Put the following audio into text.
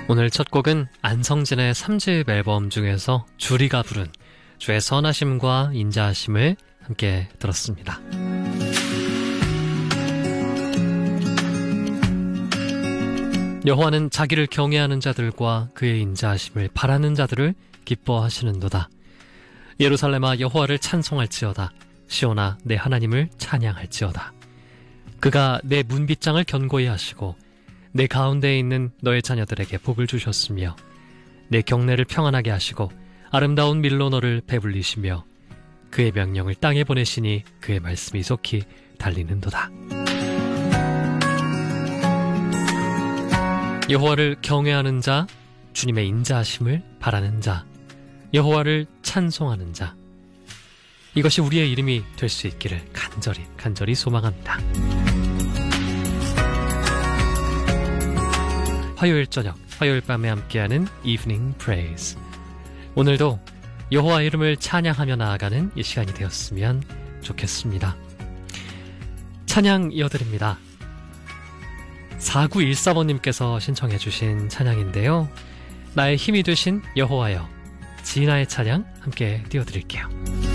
오늘 첫 곡은 안성진의 3집 앨범 중에서 주리가 부른 주의 선하심과 인자하심을 함께 들었습니다. 여호와는 자기를 경외하는 자들과 그의 인자하심을 바라는 자들을 기뻐하시는도다. 예루살렘아 여호와를 찬송할지어다. 시온아 내 하나님을 찬양할지어다. 그가 내 문빗장을 견고히 하시고 내 가운데에 있는 너의 자녀들에게 복을 주셨으며 내 경내를 평안하게 하시고 아름다운 밀로 너를 배불리시며 그의 명령을 땅에 보내시니 그의 말씀이 속히 달리는도다. 여호와를 경외하는 자, 주님의 인자하심을 바라는 자, 여호와를 찬송하는 자, 이것이 우리의 이름이 될 수 있기를 간절히 소망합니다. 화요일 저녁, 화요일 밤에 함께하는 Evening Praise. 오늘도 여호와 이름을 찬양하며 나아가는 이 시간이 되었으면 좋겠습니다. 찬양 이어드립니다. 4914번님께서 신청해 주신 찬양인데요. 나의 힘이 되신 여호와여, 지나의 찬양 함께 띄워드릴게요.